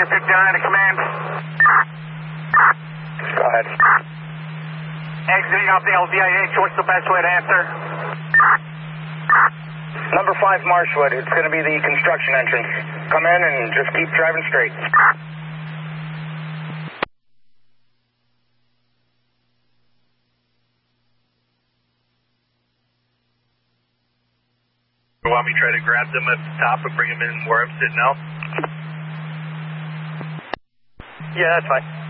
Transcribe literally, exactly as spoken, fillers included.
Roger, fifty-nine to command. Go ahead. Exiting off the L V I H, what's the best way to answer? Number five Marshwood, it's going to be the construction entrance. Come in and just keep driving straight. You want me to try to grab them at the top and bring them in where I'm sitting now? Yeah, that's fine.